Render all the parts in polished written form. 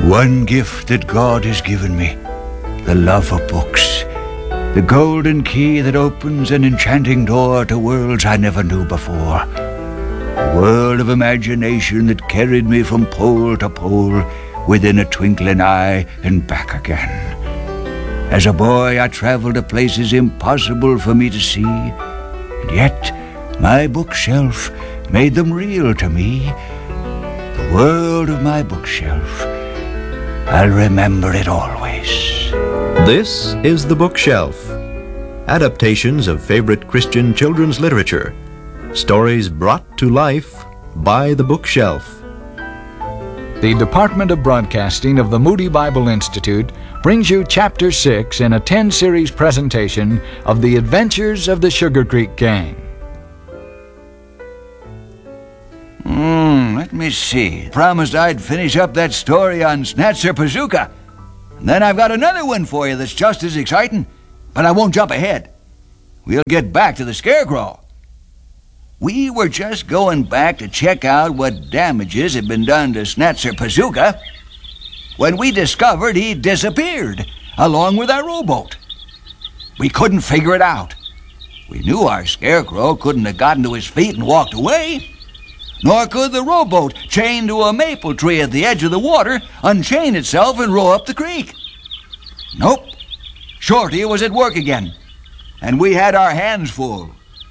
One gift that God has given me, the love of books, the golden key that opens an enchanting door to worlds I never knew before. A world of imagination that carried me from pole to pole within a twinkling eye and back again. As a boy, I traveled to places impossible for me to see, and yet my bookshelf made them real to me. The world of my bookshelf, I'll remember it always. This is The Bookshelf. Adaptations of favorite Christian children's literature. Stories brought to life by The Bookshelf. The Department of Broadcasting of the Moody Bible Institute brings you Chapter 6 in a 10-series presentation of The Adventures of the Sugar Creek Gang. Let me see. Promised I'd finish up that story on Snatzer Bazooka. And then I've got another one for you that's just as exciting, but I won't jump ahead. We'll get back to the Scarecrow. We were just going back to check out what damages had been done to Snatzer Bazooka when we discovered he'd disappeared, along with our rowboat. We couldn't figure it out. We knew our Scarecrow couldn't have gotten to his feet and walked away, nor could the rowboat, chained to a maple tree at the edge of the water, unchain itself and row up the creek. Nope. Shorty was at work again, and we had our hands full.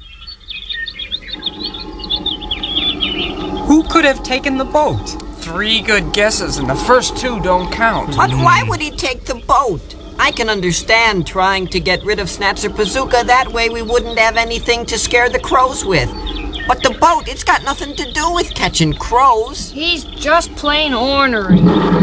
Who could have taken the boat? 3 good guesses, and the first 2 don't count. But why would he take the boat? I can understand trying to get rid of Snatzer Bazooka. That way we wouldn't have anything to scare the crows with. But the boat, it's got nothing to do with catching crows. He's just plain ornery.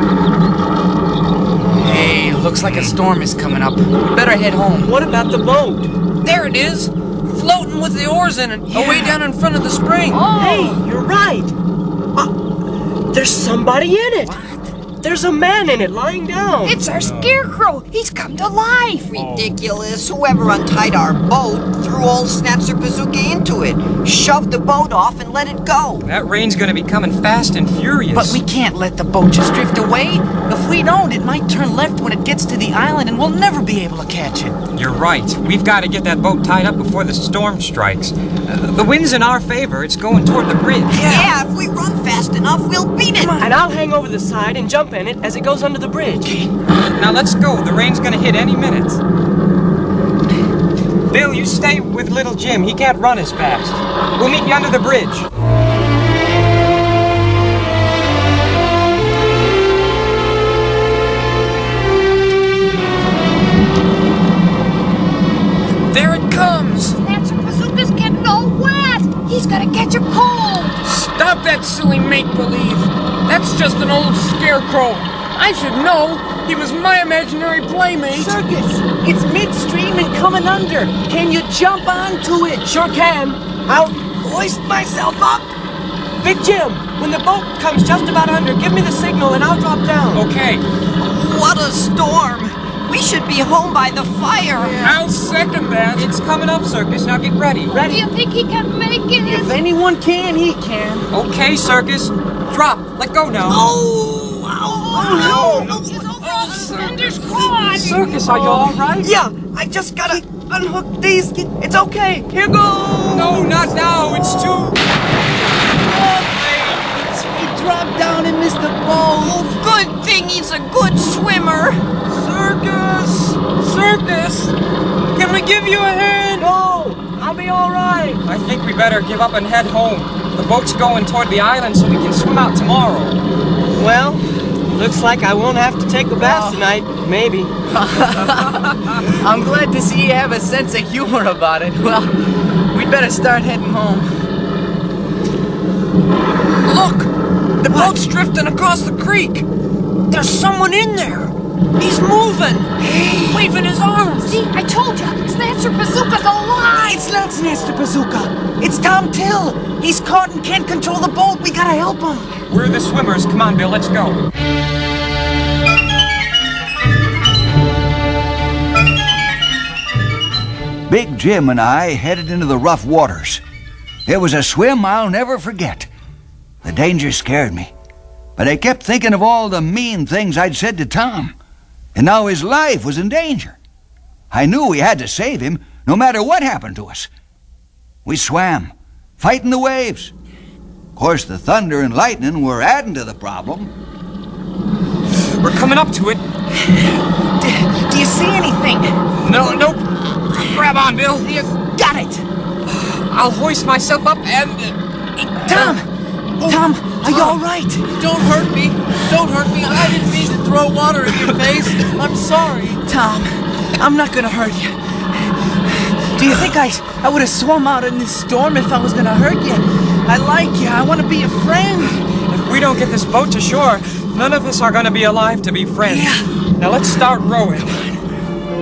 Hey, looks like a storm is coming up. We better head home. What about the boat? There it is, floating with the oars in it, away down in front of the spring. Oh. Hey, you're right. There's somebody in it. What? There's a man in it lying down. It's our Scarecrow. He's come to life. Ridiculous. Whoever untied our boat threw old Snatzer Bazooka into it, shoved the boat off, and let it go. That rain's gonna be coming fast and furious. But we can't let the boat just drift away. If we don't, it might turn left when it gets to the island, and we'll never be able to catch it. You're right. We've got to get that boat tied up before the storm strikes. The wind's in our favor. It's going toward the bridge. Yeah, if we run fast enough, we'll beat it. And I'll hang over the side and jump in it as it goes under the bridge. Now let's go. The rain's gonna hit any minute. Bill, you stay with little Jim. He can't run as fast. We'll meet you under the bridge. There it comes. Snatzer Bazooka's getting all wet. He's gonna catch a cold. Stop that silly make-believe. That's just an old Scarecrow. I should know. He was my imaginary playmate. Circus! It's midstream and coming under. Can you jump onto it? Sure can. I'll hoist myself up. Big Jim, when the boat comes just about under, give me the signal and I'll drop down. Okay. What a storm. We should be home by the fire. I'll second that. It's coming up, Circus. Now get ready. Do Ready? you think he can make it? If anyone can, he can. Okay, Circus. Drop. Let go now. Oh, ow, ow. It's over on Slender's quad. Circus, are you all right? Yeah, I just gotta unhook these. It's okay. Here goes. No, not now. It's too... He dropped down and missed the boat. Good thing he's a good swimmer. Circus! Circus! Can we give you a hand? No, I'll be all right. I think we better give up and head home. The boat's going toward the island so we can swim out tomorrow. Well, looks like I won't have to take a bath tonight. Maybe. I'm glad to see you have a sense of humor about it. Well, we'd better start heading home. Look! The boat's drifting across the creek. There's someone in there. He's moving. Hey. Waving his arms. See, I told you. Snatzer Bazooka's alive. It's not Snatzer Bazooka. It's Tom Till. He's caught and can't control the boat. We gotta help him. We're the swimmers. Come on, Bill. Let's go. Big Jim and I headed into the rough waters. It was a swim I'll never forget. The danger scared me, But I kept thinking of all the mean things I'd said to Tom. And now his life was in danger. I knew we had to save him, no matter what happened to us. We swam, fighting the waves. Of course, the thunder and lightning were adding to the problem. We're coming up to it. Do you see anything? Nope. Grab on, Bill. You got it! I'll hoist myself up and... Tom, are you all right? Don't hurt me. Don't hurt me. I didn't mean to throw water in your face. I'm sorry. Tom, I'm not gonna hurt you. Do you think I would have swum out in this storm if I was gonna hurt you? I like you. I want to be a friend. If we don't get this boat to shore, none of us are gonna be alive to be friends. Yeah. Now let's start rowing.